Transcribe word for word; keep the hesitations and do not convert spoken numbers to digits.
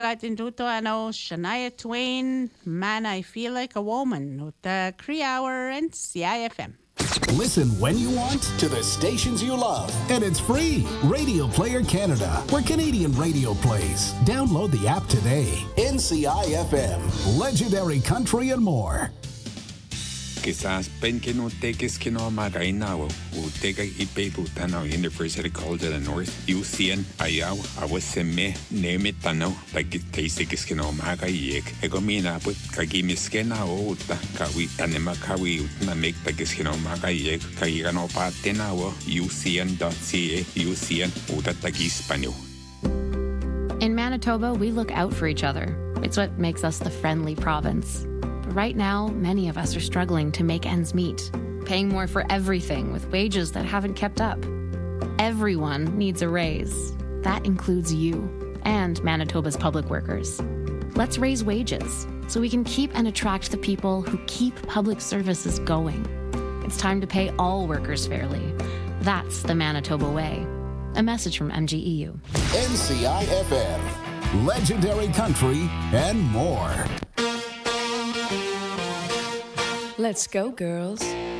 Atin tuto ano Shania Twain, Man I Feel Like a Woman, ut uh, Cree Hour and C I F M. Listen when you want to the stations you love. And it's free. Radio Player Canada, where Canadian radio plays. Download the app today. N C I F M, legendary country and more. Quizás pen que no te que es que no magainawo u tega ipe putano University College of the North U C N ayaw awaseme neme tano like taste que es que no magayek ego mina put kagimiskena o uta kawi tanema kawi utna make ta que es que no magayek kayiga no patenawo U C N dot C A U C N uta tagi Spanish. In Manitoba, we look out for each other. It's what makes us the friendly province. Right now, many of us are struggling to make ends meet, paying more for everything with wages that haven't kept up. Everyone needs a raise. That includes you and Manitoba's public workers. Let's raise wages so we can keep and attract the people who keep public services going. It's time to pay all workers fairly. That's the Manitoba way. A message from M G E U. N C I F M, legendary country and more. Let's go, girls.